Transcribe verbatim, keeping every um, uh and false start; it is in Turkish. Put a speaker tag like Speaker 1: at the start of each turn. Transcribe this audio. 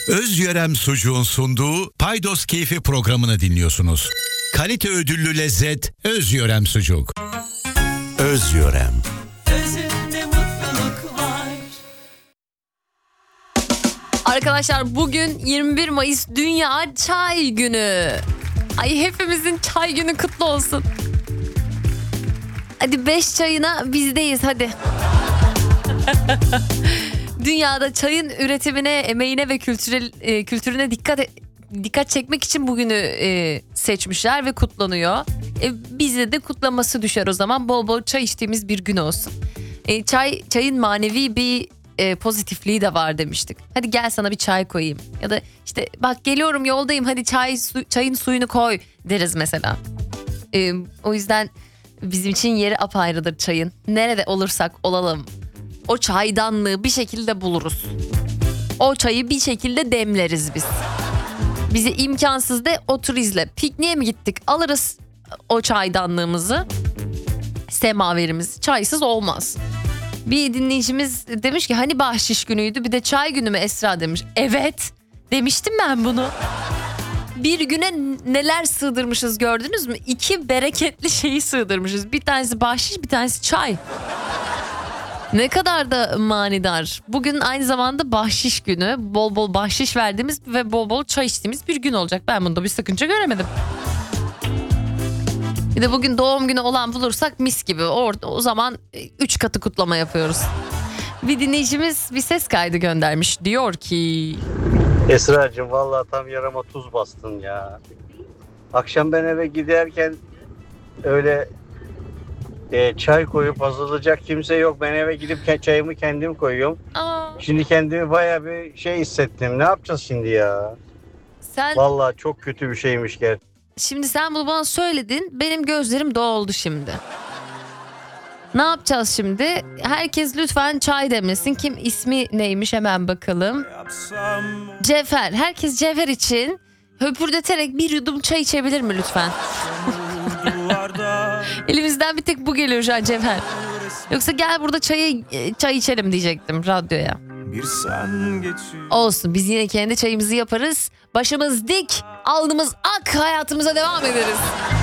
Speaker 1: Özyörem Sucuğun sunduğu Paydos Keyfi programını dinliyorsunuz. Kalite ödüllü lezzet Özyörem Sucuk. Özyörem.
Speaker 2: Özünde mutluluk var.
Speaker 3: Arkadaşlar bugün yirmi bir Mayıs Dünya Çay Günü. Ay hepimizin çay günü kutlu olsun. Hadi beş çayına bizdeyiz hadi. Dünyada çayın üretimine, emeğine ve kültürel, e, kültürüne dikkat dikkat çekmek için bugünü e, seçmişler ve kutlanıyor. E, bize de kutlaması düşer o zaman. Bol bol çay içtiğimiz bir gün olsun. E, çay çayın manevi bir e, pozitifliği de var demiştik. Hadi gel sana bir çay koyayım. Ya da işte bak geliyorum yoldayım hadi çay su, çayın suyunu koy deriz mesela. E, o yüzden bizim için yeri apayrıdır çayın. Nerede olursak olalım. O çaydanlığı bir şekilde buluruz. O çayı bir şekilde demleriz biz. Bize imkansız de otur izle. Pikniğe mi gittik? Alırız o çaydanlığımızı. Semaverimiz. Çaysız olmaz. Bir dinleyicimiz demiş ki hani bahşiş günüydü bir de çay günü mü Esra demiş. Evet demiştim ben bunu. Bir güne neler sığdırmışız gördünüz mü? İki bereketli şeyi sığdırmışız. Bir tanesi bahşiş bir tanesi çay. Ne kadar da manidar. Bugün aynı zamanda bahşiş günü. Bol bol bahşiş verdiğimiz ve bol bol çay içtiğimiz bir gün olacak. Ben bunda bir sakınca göremedim. Bir de bugün doğum günü olan bulursak mis gibi. Orada o zaman üç katı kutlama yapıyoruz. Bir dinleyicimiz bir ses kaydı göndermiş. Diyor ki...
Speaker 4: Esra'cığım vallahi tam yarama tuz bastın ya. Akşam ben eve giderken öyle... E, çay koyup hazırlayacak kimse yok. Ben eve gidip çayımı kendim koyuyorum.
Speaker 3: Aa,
Speaker 4: Şimdi kendimi bayağı bir şey hissettim. Ne yapacağız şimdi ya?
Speaker 3: sen
Speaker 4: Vallahi çok kötü bir şeymiş gerçekten.
Speaker 3: şimdi sen bunu bana söyledin. Benim gözlerim doldu şimdi. Ne yapacağız şimdi? Herkes lütfen çay demlesin. Kim ismi neymiş hemen bakalım. Cevher. Herkes Cevher için höpürdeterek bir yudum çay içebilir mi lütfen? Elimizden bir tek bu geliyor şu an Cevher. Yoksa gel burada çayı çay içelim diyecektim radyoya. Olsun biz yine kendi çayımızı yaparız. Başımız dik, alnımız ak hayatımıza devam ederiz.